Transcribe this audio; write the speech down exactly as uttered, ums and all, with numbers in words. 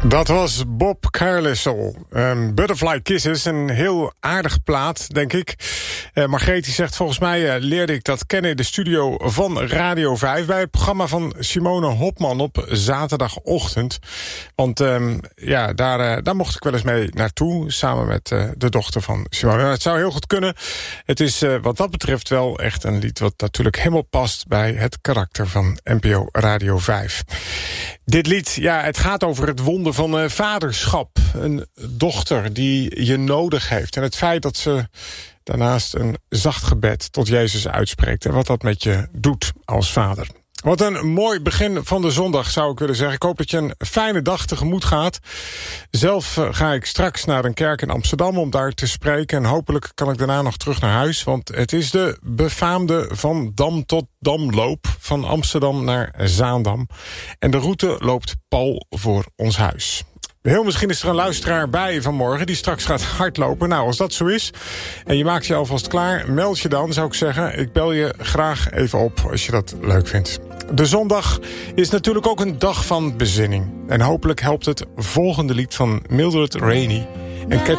Dat was Bob Carlisle. Um, Butterfly Kisses, een heel aardig plaat, denk ik. Uh, Margreet die zegt, volgens mij uh, leerde ik dat kennen in de studio van Radio vijf... bij het programma van Simone Hopman op zaterdagochtend. Want um, ja, daar, uh, daar mocht ik wel eens mee naartoe, samen met uh, de dochter van Simone. Nou, het zou heel goed kunnen. Het is uh, wat dat betreft wel echt een lied wat natuurlijk helemaal past... bij het karakter van N P O Radio vijf. Dit lied, ja, het gaat over het wonder van uh, vaderschap. Een dochter die je nodig heeft. En het feit dat ze daarnaast een zacht gebed tot Jezus uitspreekt. En wat dat met je doet als vader. Wat een mooi begin van de zondag, zou ik willen zeggen. Ik hoop dat je een fijne dag tegemoet gaat. Zelf uh, ga ik straks naar een kerk in Amsterdam om daar te spreken. En hopelijk kan ik daarna nog terug naar huis. Want het is de befaamde van Dam tot Damloop. Van Amsterdam naar Zaandam. En de route loopt pal voor ons huis. Heel misschien is er een luisteraar bij vanmorgen die straks gaat hardlopen. Nou, als dat zo is en je maakt je alvast klaar, meld je dan, zou ik zeggen. Ik bel je graag even op als je dat leuk vindt. De zondag is natuurlijk ook een dag van bezinning. En hopelijk helpt het volgende lied van Mildred Rainey en